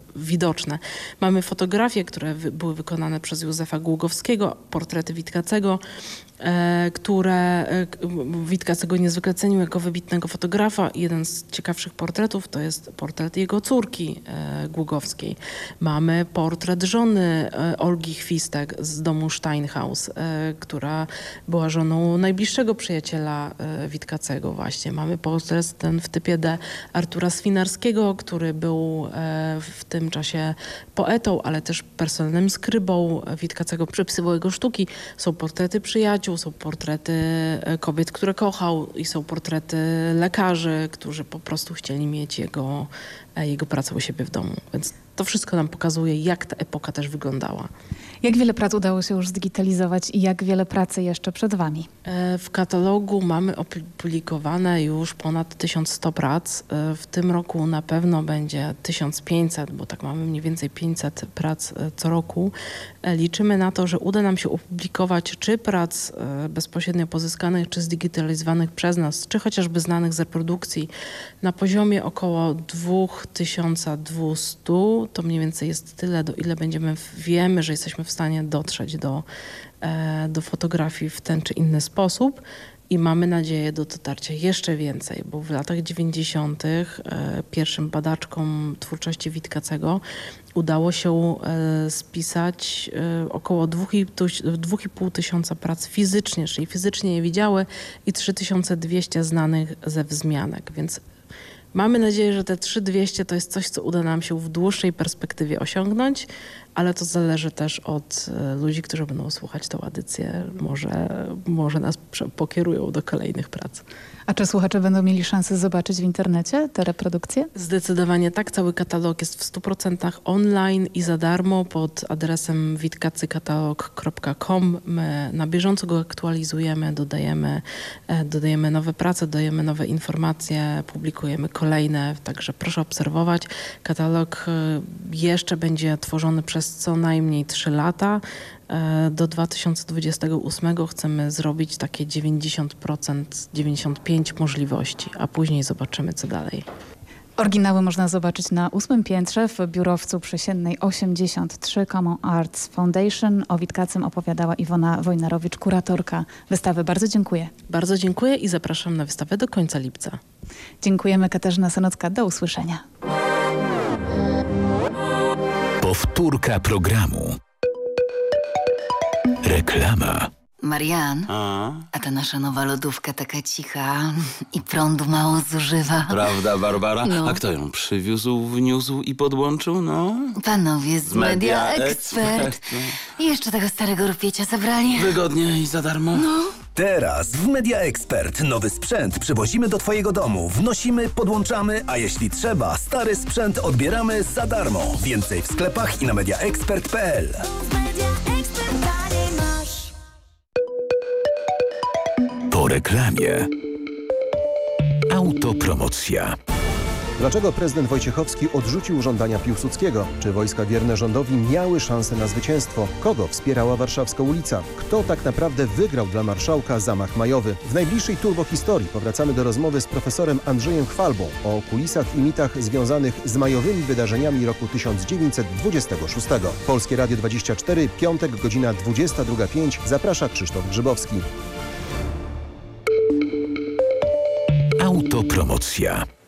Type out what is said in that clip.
widoczne. Mamy fotografie, które były wykonane przez Józefa Głogowskiego, portrety Witkacego, które Witkacego niezwykle cenił jako wybitnego fotografa. Jeden z ciekawszych portretów to jest portret jego córki Głogowskiej. Mamy portret żony Olgi Chwistek z domu Steinhaus, która była żoną najbliższego przyjaciela Witkacego właśnie. Mamy portret ten w typie D Artura Swinarskiego, który był w tym czasie poetą, ale też personalnym skrybą Witkacego. Przepisywał jego sztuki. Są portrety przyjaciół, są portrety kobiet, które kochał i są portrety lekarzy, którzy po prostu chcieli mieć jego pracę u siebie w domu. Więc to wszystko nam pokazuje, jak ta epoka też wyglądała. Jak wiele prac udało się już zdigitalizować i jak wiele pracy jeszcze przed wami? W katalogu mamy opublikowane już ponad 1100 prac. W tym roku na pewno będzie 1500, bo tak mamy mniej więcej 500 prac co roku. Liczymy na to, że uda nam się opublikować czy prac bezpośrednio pozyskanych, czy zdigitalizowanych przez nas, czy chociażby znanych z reprodukcji na poziomie około 2200. To mniej więcej jest tyle, do ile wiemy, że jesteśmy w stanie dotrzeć do fotografii w ten czy inny sposób i mamy nadzieję do dotarcia jeszcze więcej, bo w latach 90. Pierwszym badaczkom twórczości Witkacego udało się spisać około 2,5 tysiąca prac fizycznie, czyli fizycznie je widziały i 3200 znanych ze wzmianek, więc mamy nadzieję, że te 3200 to jest coś, co uda nam się w dłuższej perspektywie osiągnąć, ale to zależy też od ludzi, którzy będą słuchać tę audycję. Może nas pokierują do kolejnych prac. A czy słuchacze będą mieli szansę zobaczyć w internecie te reprodukcje? Zdecydowanie tak. Cały katalog jest w 100% online i za darmo pod adresem witkacykatalog.com. My na bieżąco go aktualizujemy, dodajemy nowe prace, dodajemy nowe informacje, publikujemy kolejne, także proszę obserwować. Katalog jeszcze będzie tworzony przez co najmniej 3 lata. Do 2028 chcemy zrobić takie 90%, 95% możliwości, a później zobaczymy, co dalej. Oryginały można zobaczyć na 8. piętrze w biurowcu przy Siennej 83 Common Arts Foundation. O Witkacym opowiadała Iwona Wojnarowicz, kuratorka wystawy. Bardzo dziękuję. Bardzo dziękuję i zapraszam na wystawę do końca lipca. Dziękujemy. Katarzyna Sanocka. Do usłyszenia. Powtórka programu. Reklama. Marian, a ta nasza nowa lodówka taka cicha i prądu mało zużywa. Prawda, Barbara? No. A kto ją przywiózł, wniósł i podłączył? No. Panowie z Media Expert. I jeszcze tego starego rupiecia zabrali. Wygodnie i za darmo. No. Teraz w Media Expert nowy sprzęt przywozimy do Twojego domu. Wnosimy, podłączamy, a jeśli trzeba, stary sprzęt odbieramy za darmo. Więcej w sklepach i na mediaexpert.pl. Po reklamie. Autopromocja. Dlaczego prezydent Wojciechowski odrzucił żądania Piłsudskiego? Czy wojska wierne rządowi miały szansę na zwycięstwo? Kogo wspierała Warszawska ulica? Kto tak naprawdę wygrał dla marszałka zamach majowy? W najbliższej turbohistorii powracamy do rozmowy z profesorem Andrzejem Chwalbą o kulisach i mitach związanych z majowymi wydarzeniami roku 1926. Polskie Radio 24, piątek, godzina 22:05. Zaprasza Krzysztof Grzybowski. Autopromocja.